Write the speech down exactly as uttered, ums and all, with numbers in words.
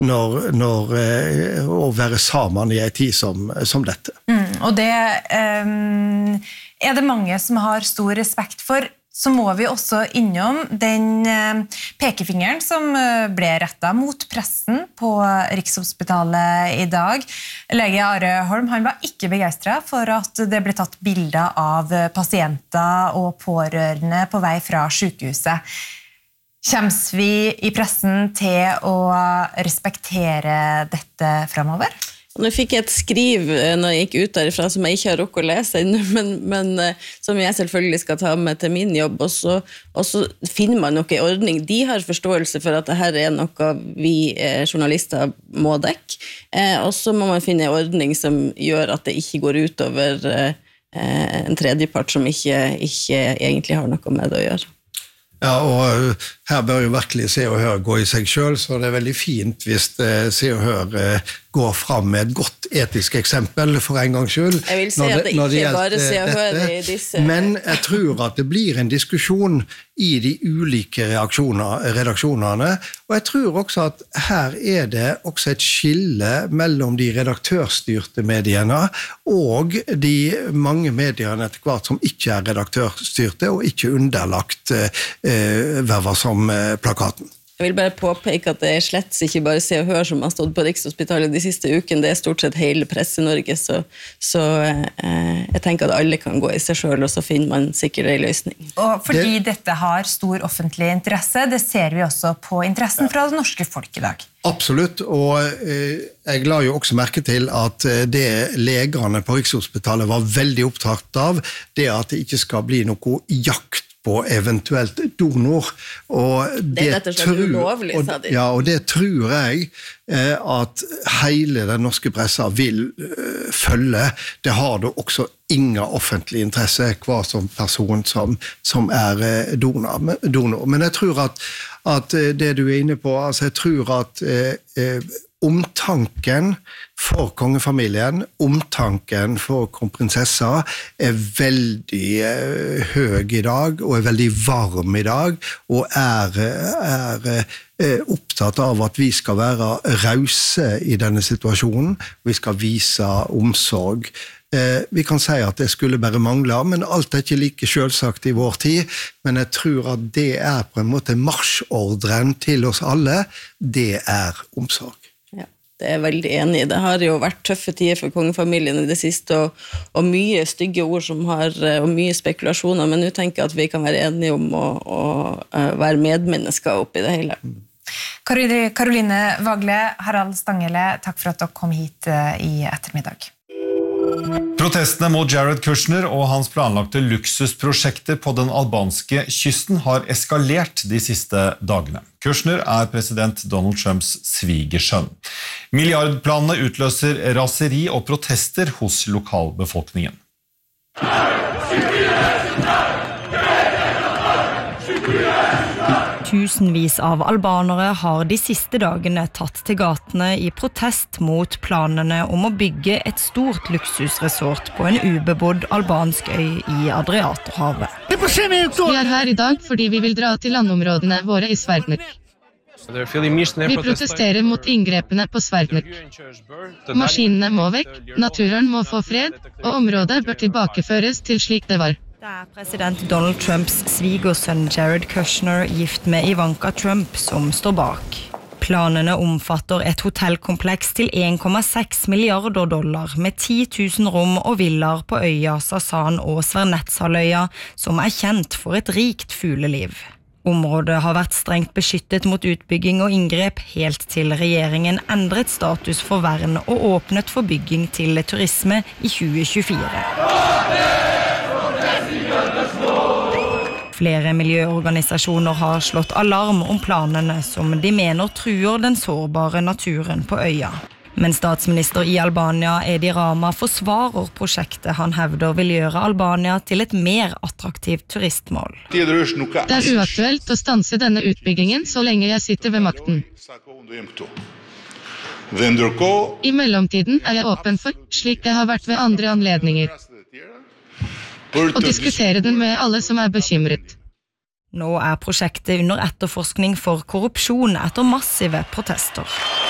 når, når, å være sammen i en tid som, som dette. Mm, og det um, er det mange som har stor respekt for. Så må vi også innom den pekefingeren som ble rettet mot pressen på Rikshospitalet i dag. Lege Are Holm, han var ikke begeistret for at det ble tatt bilder av pasienter og pårørende på vei fra sykehuset. Kommer vi i pressen til å respektere dette fremover? Nå fikk jeg et skriv når jeg gikk ut derifra som jeg ikke har rukket å lese inn, men, men som jeg selvfølgelig skal ta med til min jobb, og så, og så finner man noe ordning. De har forståelse for at dette er noe vi eh, journalister må dekke, eh, og så må man finne en ordning som gjør at det ikke går ut over eh, en tredjepart som ikke, ikke egentlig har noe med det å gjøre. Ja, og her bør jo virkelig Se og Hør gå i seg selv, så det er veldig fint hvis Se og Hør går fram med et godt etisk eksempel for en gangs skyld. Jeg vil si at det ikke det bare Se og Hør i disse... Men jeg tror at det blir en diskusjon i de ulike redaksjonene, og jeg tror også at her er det også et skille mellom de redaktørstyrte mediene og de mange mediene etter hvert som ikke er redaktørstyrte og ikke underlagt eh, verva som eh, plakaten. Jeg vil bare påpeke at det er slett ikke bare Se og Hør som har stått på Rikshospitalet de siste ukene, det er stort sett hele Presse-Norge, så, så eh, jeg tenker at alle kan gå i seg selv, og så finner man sikkert en løsning. Og fordi det... dette har stor offentlig interesse, det ser vi også på interessen fra det norske folk i dag. Absolutt, og eh, jeg la jo også merke til at det legene på Rikshospitalet var veldig opptatt av, det at det ikke skal bli noe jakt på eventuelt donor, og det, det er dette som er ulovlig, sa de. Ja, og det tror jeg eh, at hele den norske pressa vil eh, følge. Det har da også ingen offentlig interesse hva som person som, som er eh, donor. donor. Men jeg tror at, at det du er inne på, altså jeg tror at eh, eh, omtanken for kongefamilien, omtanken for kronprinsessa er veldig eh, høy i dag, og er veldig varm i dag, og er, er eh, opptatt av at vi skal være rause i denne situasjonen, vi skal vise omsorg. Eh, vi kan si at det skulle bare mangle, men alt er ikke like selvsagt i vår tid, men jeg tror at det er på en måte marsjordren til oss alle, det er omsorg. Det er jeg veldig enig i. Det har jo vært tøffe tider for kongefamilien i det siste, og, og mye stygge ord som har, og mye spekulasjoner, men nå tenker jeg at vi kan være enige om å, å, å være medmennesker oppi det hele. Karoline Vagle, Harald Stanghelle, takk for at dere kom hit i ettermiddag. Protestene mot Jared Kushner og hans planlagte luksusprosjekter på den albanske kysten har eskalert de siste dagene. Kushner er president Donald Trumps svigersønn. Milliardplanene utløser raseri og protester hos lokalbefolkningen. Tusenvis av albanere har de siste dagene tatt til gatene i protest mot planene om å bygge et stort luksusresort på en ubebodd albansk øy i Adriaterhavet. Vi er her i dag fordi vi vil dra til landområdene våre i Sverdnuk. Vi protesterer mot inngrepene på Sverdnuk. Maskinene må vekk, naturen må få fred, og området bør tilbakeføres til slik det var. Det er president Donald Trumps svigersønn Jared Kushner gift med Ivanka Trump som står bak. Planene omfatter et hotellkompleks til en komma seks milliarder dollar med ti tusen rom og villaer på øya Sasan og Svernetshaløya, som er kjent for et rikt fugleliv. Området har vært strengt beskyttet mot utbygging og inngrep helt til regjeringen endret status for vern og åpnet for bygging til turisme i tjue tjuefire. Flere miljøorganisasjoner har slått alarm om planene som de mener truer den sårbare naturen på øya. Men statsminister i Albania, Edi Rama, forsvarer prosjektet han hevder vil gjøre Albania til et mer attraktivt turistmål. Det er uaktuelt å stanse denne utbyggingen så lenge jeg sitter ved makten. I mellomtiden er jeg åpen for, slik det har vært ved andre anledninger, og diskutere den med alle som er bekymret. Nå er prosjektet under etterforskning for korrupsjon etter massive protester.